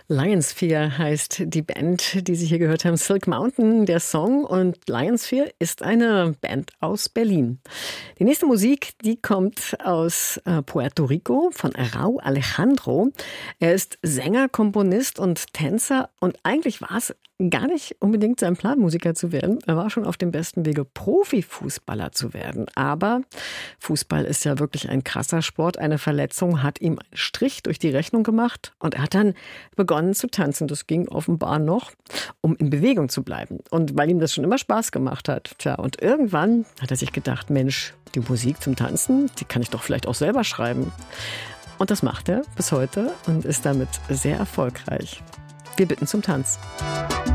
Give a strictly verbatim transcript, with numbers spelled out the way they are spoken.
Lionsphere heißt die Band, die Sie hier gehört haben. Silk Mountain, der Song. Und Lionsphere ist eine Band aus Berlin. Die nächste Musik, die kommt aus äh, Puerto Rico von Rauw Alejandro. Er ist Sänger, Komponist und Tänzer. Und eigentlich war es gar nicht unbedingt sein Plan, Musiker zu werden. Er war schon auf dem besten Wege, Profifußballer zu werden. Aber Fußball ist ja wirklich ein krasser Sport. Eine Verletzung hat ihm einen Strich durch die Rechnung gemacht. Und er hat dann begonnen zu tanzen. Das ging offenbar noch, um in Bewegung zu bleiben. Und weil ihm das schon immer Spaß gemacht hat. Tja, und irgendwann hat er sich gedacht, Mensch, die Musik zum Tanzen, die kann ich doch vielleicht auch selber schreiben. Und das macht er bis heute und ist damit sehr erfolgreich. Wir bitten zum Tanz.